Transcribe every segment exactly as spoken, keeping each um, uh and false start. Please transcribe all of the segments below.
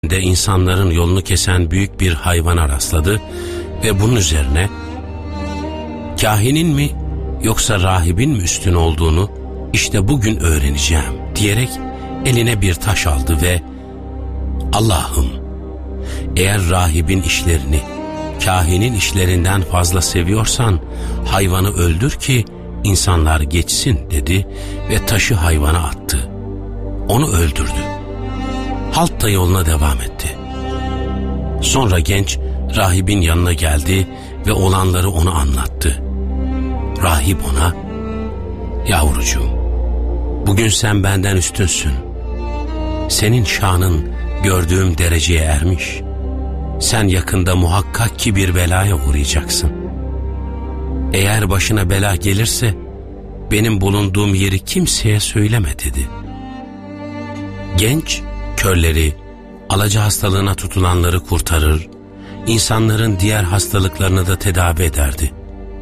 de insanların yolunu kesen büyük bir hayvana rastladı ve bunun üzerine kahinin mi yoksa rahibin mi üstün olduğunu işte bugün öğreneceğim diyerek eline bir taş aldı ve Allah'ım, eğer rahibin işlerini kahinin işlerinden fazla seviyorsan hayvanı öldür ki insanlar geçsin dedi ve taşı hayvana attı. Onu öldürdü. Halk da yoluna devam etti. Sonra genç rahibin yanına geldi ve olanları ona anlattı. Rahip ona, yavrucuğum, bugün sen benden üstünsün. Senin şanın gördüğüm dereceye ermiş. Sen yakında muhakkak ki bir belaya uğrayacaksın. Eğer başına bela gelirse benim bulunduğum yeri kimseye söyleme dedi. Genç körleri, alaca hastalığına tutulanları kurtarır, insanların diğer hastalıklarını da tedavi ederdi.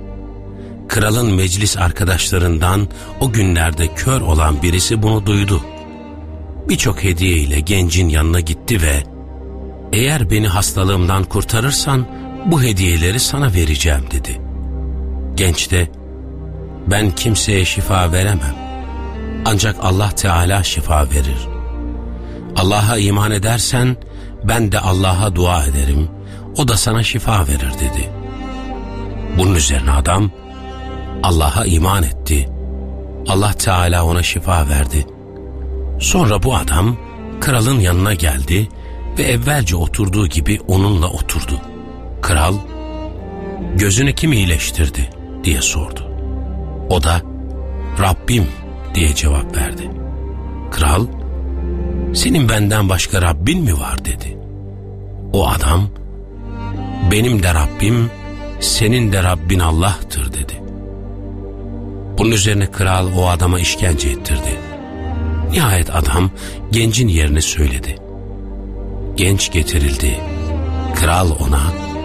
Kralın meclis arkadaşlarından o günlerde kör olan birisi bunu duydu. Birçok hediye ile gencin yanına gitti ve eğer beni hastalığımdan kurtarırsan bu hediyeleri sana vereceğim dedi. Genç de ben kimseye şifa veremem. Ancak Allah Teala şifa verir. Allah'a iman edersen ben de Allah'a dua ederim. O da sana şifa verir dedi. Bunun üzerine adam Allah'a iman etti. Allah Teala ona şifa verdi. Sonra bu adam kralın yanına geldi ve evvelce oturduğu gibi onunla oturdu. Kral, gözünü kim iyileştirdi diye sordu. O da Rabbim diye cevap verdi. Kral, senin benden başka Rabbin mi var dedi. O adam, benim de Rabbim, senin de Rabbin Allah'tır dedi. Bunun üzerine kral o adama işkence ettirdi. Nihayet adam gencin yerini söyledi. Genç getirildi. Kral ona,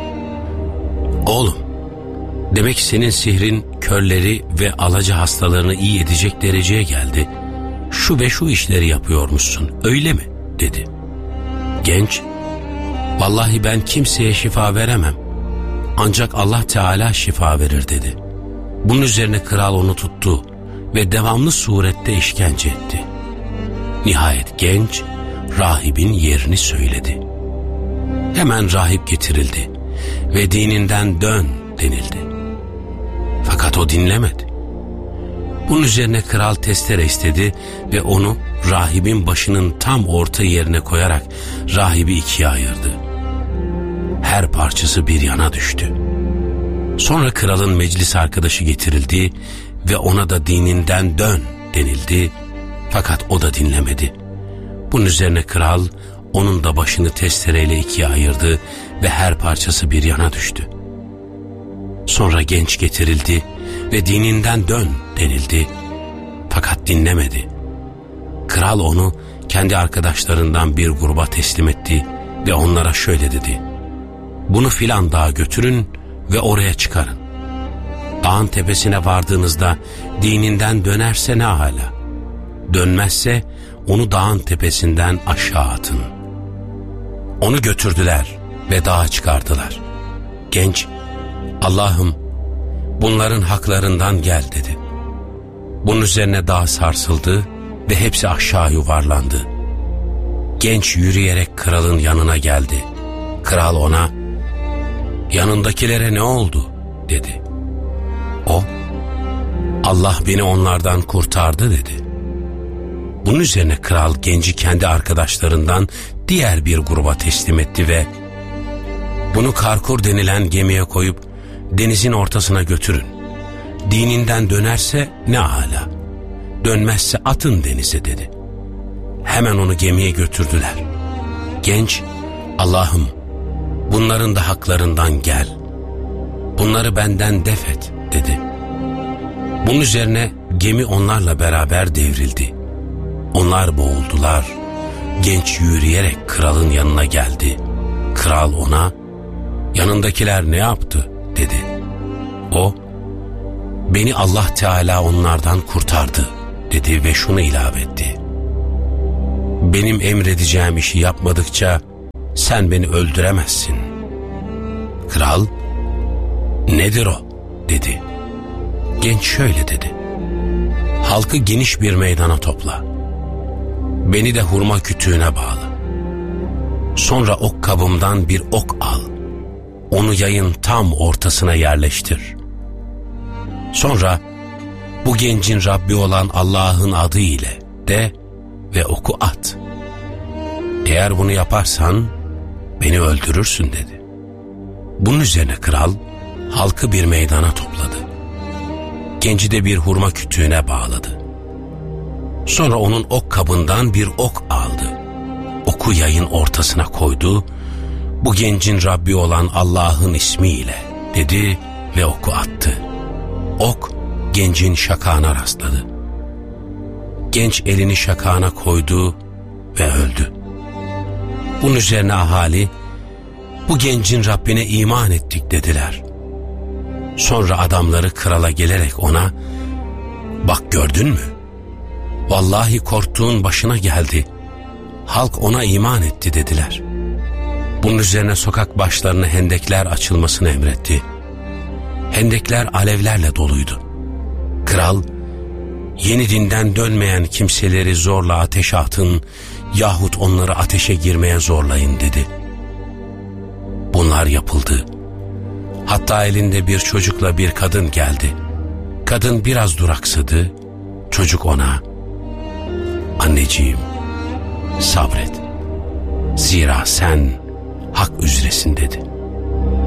oğlum, demek senin sihrin körleri ve alaca hastalarını iyi edecek dereceye geldi. Şu ve şu işleri yapıyormuşsun, öyle mi dedi. Genç, vallahi ben kimseye şifa veremem. Ancak Allah Teala şifa verir dedi. Bunun üzerine kral onu tuttu ve devamlı surette işkence etti. Nihayet genç rahibin yerini söyledi. Hemen rahip getirildi ve dininden dön denildi. Fakat o dinlemedi. Bunun üzerine kral testere istedi ve onu rahibin başının tam orta yerine koyarak rahibi ikiye ayırdı. Her parçası bir yana düştü. Sonra kralın meclis arkadaşı getirildi ve ona da dininden dön denildi. Fakat o da dinlemedi. Bunun üzerine kral onun da başını testereyle ikiye ayırdı ve her parçası bir yana düştü. Sonra genç getirildi ve dininden dön denildi. Fakat dinlemedi. Kral onu kendi arkadaşlarından bir gruba teslim etti ve onlara şöyle dedi. Bunu filan dağa götürün ve oraya çıkarın. Dağın tepesine vardığınızda dininden dönerse ne âlâ. Dönmezse onu dağın tepesinden aşağı atın. Onu götürdüler ve dağa çıkardılar. Genç, Allah'ım bunların haklarından gel dedi. Bunun üzerine dağ sarsıldı ve hepsi aşağı yuvarlandı. Genç yürüyerek kralın yanına geldi. Kral ona, yanındakilere ne oldu dedi. O, Allah beni onlardan kurtardı dedi. Bunun üzerine kral genci kendi arkadaşlarından diğer bir gruba teslim etti ve bunu Karkur denilen gemiye koyup denizin ortasına götürün. Dininden dönerse ne âlâ. Dönmezse atın denize dedi. Hemen onu gemiye götürdüler. Genç, Allah'ım bunların da haklarından gel. Bunları benden def et dedi. Bunun üzerine gemi onlarla beraber devrildi. Onlar boğuldular. Genç yürüyerek kralın yanına geldi. Kral ona, yanındakiler ne yaptı dedi. O, beni Allah Teala onlardan kurtardı dedi ve şunu ilave etti. Benim emredeceğim işi yapmadıkça sen beni öldüremezsin. Kral, nedir o dedi. Genç şöyle dedi. Halkı geniş bir meydana topla. Beni de hurma kütüğüne bağla. Sonra ok kabımdan bir ok al. Onu yayın tam ortasına yerleştir. Sonra bu gencin Rabbi olan Allah'ın adı ile de ve oku at. Eğer bunu yaparsan beni öldürürsün dedi. Bunun üzerine kral halkı bir meydana topladı. Genci de bir hurma kütüğüne bağladı. Sonra onun ok kabından bir ok aldı. Oku yayın ortasına koydu. Bu gencin Rabbi olan Allah'ın ismiyle dedi ve oku attı. Ok gencin şakağına rastladı. Genç elini şakağına koydu ve öldü. Bunun üzerine ahali, bu gencin Rabbine iman ettik dediler. Sonra adamları krala gelerek ona, bak gördün mü? Vallahi korktuğun başına geldi. Halk ona iman etti dediler. Bunun üzerine sokak başlarına hendekler açılmasını emretti. Hendekler alevlerle doluydu. Kral, yeni dinden dönmeyen kimseleri zorla ateşe atın yahut onları ateşe girmeye zorlayın dedi. Bunlar yapıldı. Hatta elinde bir çocukla bir kadın geldi. Kadın biraz duraksadı. Çocuk ona, anneciğim sabret. Zira sen hak üzeresin dedi.